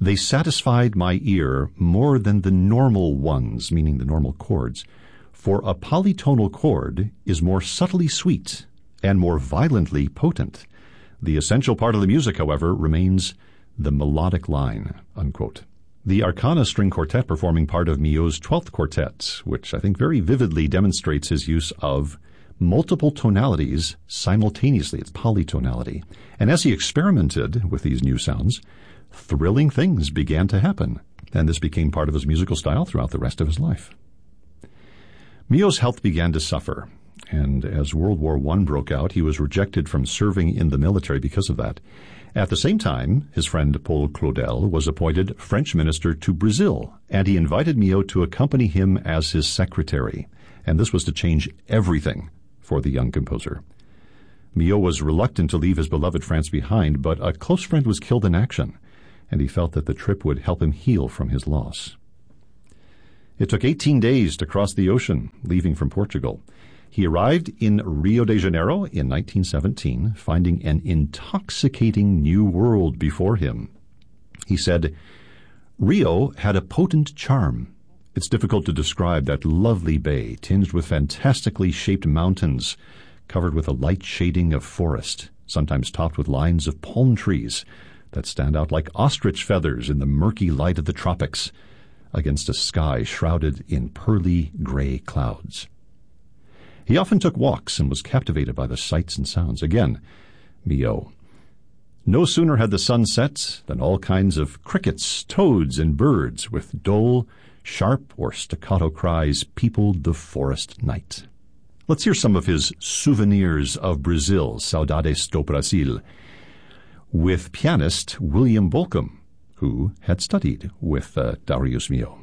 They satisfied my ear more than the normal ones, meaning the normal chords. For a polytonal chord is more subtly sweet and more violently potent. The essential part of the music, however, remains the melodic line," unquote. The Arcana String Quartet performing part of Milhaud's 12th Quartet, which I think very vividly demonstrates his use of multiple tonalities simultaneously. It's polytonality. And as he experimented with these new sounds, thrilling things began to happen, and this became part of his musical style throughout the rest of his life. Milhaud's health began to suffer, and as World War I broke out, he was rejected from serving in the military because of that. At the same time, his friend Paul Claudel was appointed French minister to Brazil, and he invited Milhaud to accompany him as his secretary, and this was to change everything for the young composer. Milhaud was reluctant to leave his beloved France behind, but a close friend was killed in action, and he felt that the trip would help him heal from his loss. It took 18 days to cross the ocean, leaving from Portugal. He arrived in Rio de Janeiro in 1917, finding an intoxicating new world before him. He said, "Rio had a potent charm. It's difficult to describe that lovely bay, tinged with fantastically shaped mountains, covered with a light shading of forest, sometimes topped with lines of palm trees that stand out like ostrich feathers in the murky light of the tropics, against a sky shrouded in pearly gray clouds." He often took walks and was captivated by the sights and sounds. Again, Milhaud. "No sooner had the sun set than all kinds of crickets, toads, and birds with dull, sharp, or staccato cries peopled the forest night." Let's hear some of his souvenirs of Brazil, Saudades do Brasil, with pianist William Bolcom, who had studied with Darius Milhaud.